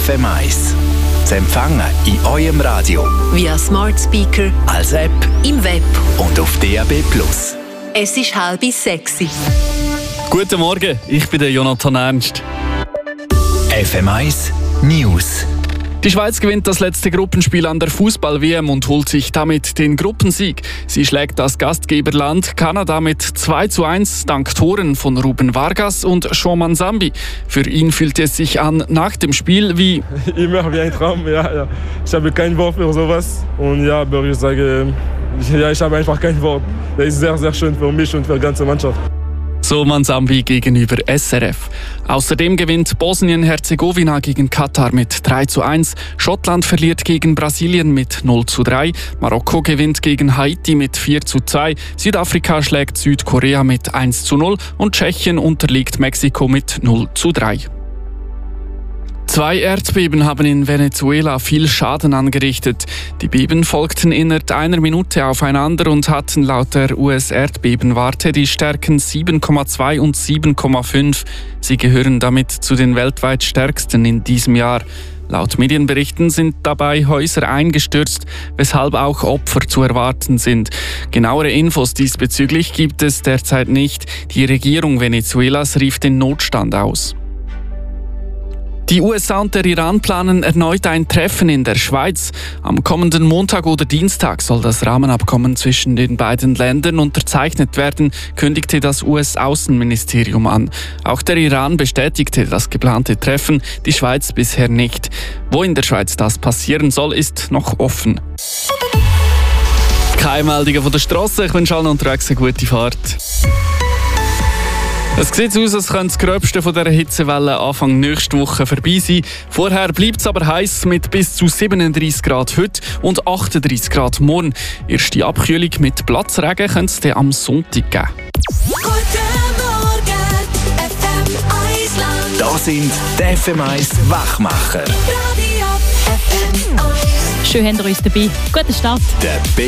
FM1. Zu empfangen in eurem Radio, via Smart Speaker, als App im Web und auf DAB+. Es ist 5:30. Guten Morgen, ich bin der Jonathan Ernst. FM1 News. Die Schweiz gewinnt das letzte Gruppenspiel an der Fußball-WM und holt sich damit den Gruppensieg. Sie schlägt das Gastgeberland Kanada mit 2:1 dank Toren von Ruben Vargas und Shoman Zambi. Für ihn fühlt es sich an nach dem Spiel wie immer wie ein Traum. Ja. Ich habe kein Wort für sowas. Und ja, aber ich sage, ich habe einfach kein Wort. Das ist sehr, sehr schön für mich und für die ganze Mannschaft. Shoman Zambi gegenüber SRF. Außerdem gewinnt Bosnien-Herzegowina gegen Katar mit 3:1. Schottland verliert gegen Brasilien mit 0:3. Marokko gewinnt gegen Haiti mit 4:2. Südafrika schlägt Südkorea mit 1:0 und Tschechien unterliegt Mexiko mit 0:3. 2 Erdbeben haben in Venezuela viel Schaden angerichtet. Die Beben folgten innerhalb einer Minute aufeinander und hatten laut der US-Erdbebenwarte die Stärken 7,2 und 7,5. Sie gehören damit zu den weltweit stärksten in diesem Jahr. Laut Medienberichten sind dabei Häuser eingestürzt, weshalb auch Opfer zu erwarten sind. Genauere Infos diesbezüglich gibt es derzeit nicht. Die Regierung Venezuelas rief den Notstand aus. Die USA und der Iran planen erneut ein Treffen in der Schweiz. Am kommenden Montag oder Dienstag soll das Rahmenabkommen zwischen den beiden Ländern unterzeichnet werden, kündigte das US-Außenministerium an. Auch der Iran bestätigte das geplante Treffen, die Schweiz bisher nicht. Wo in der Schweiz das passieren soll, ist noch offen. Keine Meldungen von der Strasse, ich wünsche allen unterwegs eine gute Fahrt. Es sieht aus, als könnte das Gröbste von dieser Hitzewelle Anfang nächste Woche vorbei sein. Vorher bleibt es aber heiß mit bis zu 37 Grad heute und 38 Grad morgen. Erste Abkühlung mit Platzregen könnte es dann am Sonntag geben. Guten Morgen, FM Island. Das sind die FM1 Wachmacher. Radio FM 1. Schön, habt ihr uns dabei. Guten Start. Der